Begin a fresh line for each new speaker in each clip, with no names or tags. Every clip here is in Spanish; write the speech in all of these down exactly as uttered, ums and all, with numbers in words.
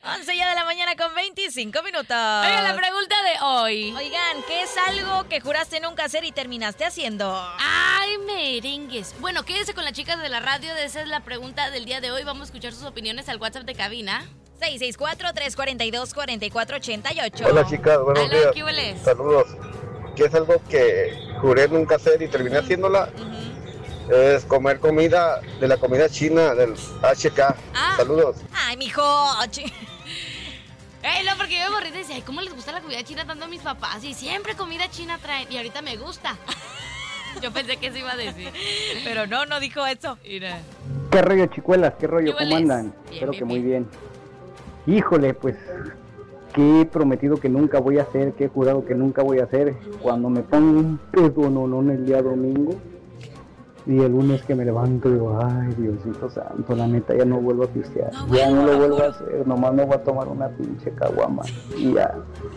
once ya de la mañana con veinticinco minutos.
Oigan, la pregunta de hoy.
Oigan, ¿qué es algo que juraste nunca hacer y terminaste haciendo?
Ay, merengues. Bueno, quédese con las chicas de la radio. Esa es la pregunta del día de hoy. Vamos a escuchar sus opiniones al WhatsApp de cabina.
seis seis cuatro, tres cuatro dos, cuatro cuatro ocho ocho.
Hola chicas, buenos
Aló,
días.
¿qué hueles?
Saludos. ¿Qué es algo que juré nunca hacer y terminé haciéndola?
Uh-huh.
Es comer comida de la comida china, del H K.
Ah.
Saludos.
Ay, mijo. ch-
Ey, no, porque yo me borré y decía, ay, ¿cómo les gusta la comida china tanto a mis papás? Y siempre comida china traen, y ahorita me gusta. Yo pensé que eso iba a decir.
Pero no, no dijo eso.
Mira.
¿Qué rollo, chicuelas? ¿Qué rollo?
¿Qué
¿Cómo
hueles?
andan?
Bien,
Espero
bien,
que muy
bien.
bien. Híjole, pues, ¿qué he prometido que nunca voy a hacer? ¿Qué he jurado que nunca voy a hacer? Cuando me pongo un pedo no, no, el día domingo y el lunes que me levanto digo, ay, Diosito santo, la neta, ya no vuelvo a pistear.
No,
ya
bueno,
no lo
lo
vuelvo
juro.
a hacer, nomás me voy a tomar una pinche caguama y ya.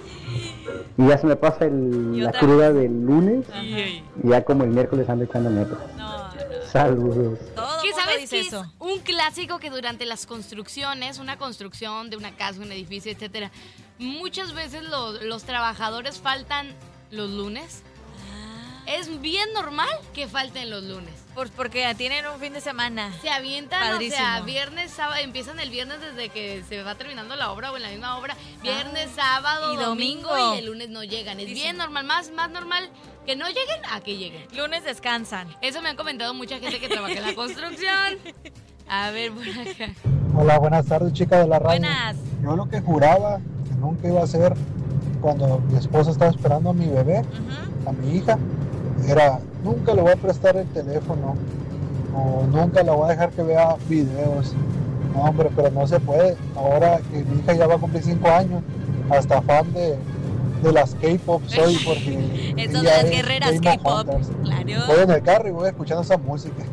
Y ya se me pasa el,
Y
la
otra
cruda del lunes
Ajá.
y ya como el miércoles ando echando neto.
No, no.
Saludos.
Todo
¿Qué
mundo
sabes
dice
que es
eso.
un clásico que durante las construcciones, una construcción de una casa, un edificio, etcétera, muchas veces los, los trabajadores faltan los lunes? Es bien normal que falten los lunes.
Pues porque tienen un fin de semana.
Se avientan,
Padrísimo.
o sea, viernes, sábado, empiezan el viernes desde que se va terminando la obra o en la misma obra, viernes, sábado,
y
domingo,
domingo.
y el lunes no llegan. Es
Padrísimo.
bien normal, más, más normal que no lleguen a que lleguen.
Lunes descansan.
Eso me han comentado mucha gente que trabaja en la construcción. A ver, por acá.
Hola, buenas tardes, chicas de la radio.
Buenas.
Yo lo que juraba que nunca iba a hacer cuando mi esposa estaba esperando a mi bebé,
Ujú.
a mi hija, era nunca le voy a prestar el teléfono o nunca la voy a dejar que vea videos. No, hombre, pero no se puede. Ahora que mi hija ya va a cumplir cinco años, hasta fan de, de las K-pop soy porque
Eso de
ella
las
es
guerreras
Game of
K-pop.
Hunters.
Claro.
Voy en el carro y voy escuchando esa música.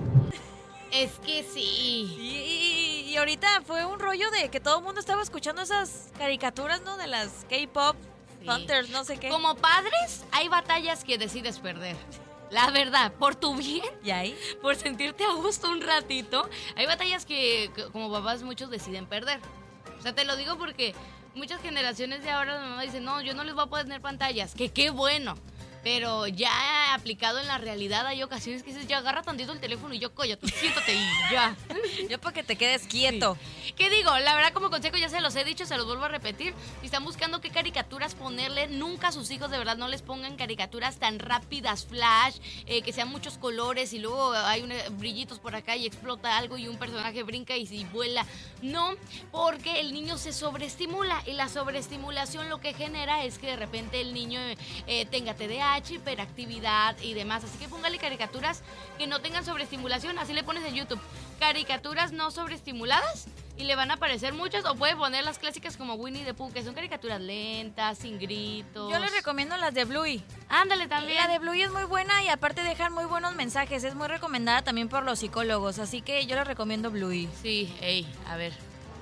Es que sí.
Y, y- y ahorita fue un rollo de que todo el mundo estaba escuchando esas caricaturas, ¿no? De las K-pop,
Sí.
Hunters, no sé qué.
Como padres, hay batallas que decides perder. La verdad, por tu bien,
¿Y ahí?
por sentirte a gusto un ratito, hay batallas que, que como papás muchos deciden perder. O sea, te lo digo porque muchas generaciones de ahora, la mamá dice, no, yo no les voy a poner pantallas, que qué bueno. Pero ya aplicado en la realidad hay ocasiones que dices, ya agarra tantito el teléfono y yo, cállate, siéntate y ya.
Yo para que te quedes quieto.
¿Qué digo? La verdad, como consejo ya se los he dicho, se los vuelvo a repetir. Si están buscando qué caricaturas ponerle, nunca a sus hijos de verdad no les pongan caricaturas tan rápidas, flash, eh, que sean muchos colores y luego hay un, brillitos por acá y explota algo y un personaje brinca y, y vuela. No, porque el niño se sobreestimula y la sobreestimulación lo que genera es que de repente el niño eh, tenga T D A H, hiperactividad y demás. Así que póngale caricaturas que no tengan sobreestimulación. Así le pones en YouTube caricaturas no sobreestimuladas y le van a aparecer muchas. O puede poner las clásicas como Winnie the Pooh, que son caricaturas lentas, sin gritos.
Yo les recomiendo las de Bluey.
Ándale también.
La de Bluey es muy buena y aparte dejan muy buenos mensajes. Es muy recomendada también por los psicólogos. Así que yo les recomiendo Bluey.
Sí, ey, a ver.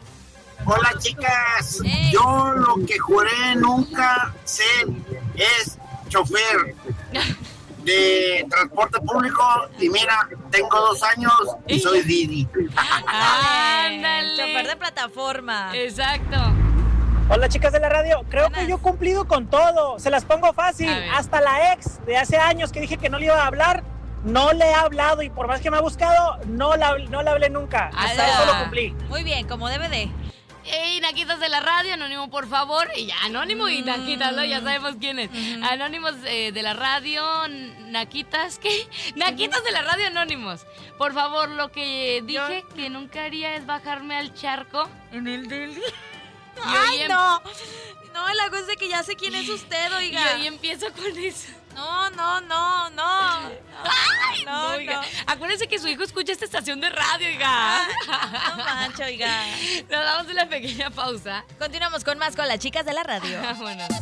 Hola chicas,
Hey.
yo lo que juré nunca ser es chofer de transporte público y mira, tengo dos años y soy Didi.
Ándale.
Chofer de plataforma.
Exacto.
Hola chicas de la radio, creo
Buenas.
que yo he cumplido con todo, se las pongo fácil,
A ver.
hasta la ex de hace años que dije que no le iba a hablar, no le he hablado y por más que me ha buscado, no la, no la hablé nunca, hasta
Ala.
eso lo cumplí.
Muy bien, como debe de.
Ey, Naquitas de la radio, Anónimo, por favor. Y ya, Anónimo y Naquitas, ¿no? Ya sabemos quién es. Anónimos eh, de la radio, Naquitas, ¿qué? Naquitas de la radio, Anónimos. Por favor, lo que dije que nunca haría es bajarme al charco.
¿En el Deli?
Y
¡Ay,
hoy
no! No, la cosa es de que ya sé quién es usted,
Y
oiga.
hoy empiezo con eso.
No, no, no, no.
Ay,
no,
no, oiga.
no.
Acuérdense que su hijo escucha esta estación de radio, oiga.
No mancho, oiga.
Nos damos una pequeña pausa.
Continuamos con más con las chicas de la radio.
Bueno.